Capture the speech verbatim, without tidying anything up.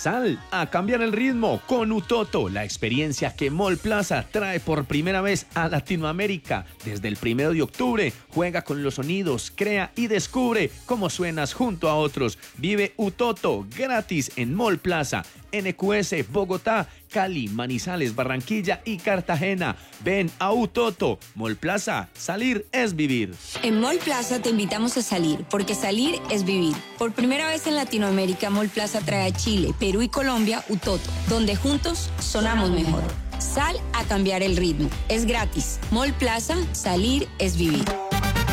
Sal a cambiar el ritmo con Utoto, la experiencia que Mall Plaza trae por primera vez a Latinoamérica. Desde el primero de octubre, juega con los sonidos, crea y descubre cómo suenas junto a otros. Vive Utoto gratis en Mall Plaza, N Q S, Bogotá, Cali, Manizales, Barranquilla y Cartagena. Ven a Utoto. Mall Plaza, salir es vivir. En Mall Plaza te invitamos a salir, porque salir es vivir. Por primera vez en Latinoamérica, Mall Plaza trae a Chile, Perú y Colombia Utoto, donde juntos sonamos mejor. Sal a cambiar el ritmo. Es gratis. Mall Plaza, salir es vivir.